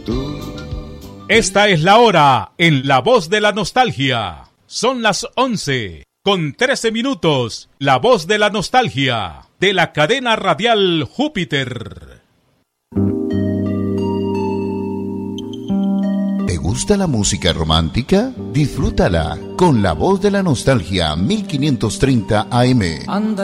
Esta es la hora en La Voz de la Nostalgia. Son las 11:13. La Voz de la Nostalgia, de la cadena radial Júpiter. ¿Te gusta la música romántica? Disfrútala con La Voz de la Nostalgia 1530 AM.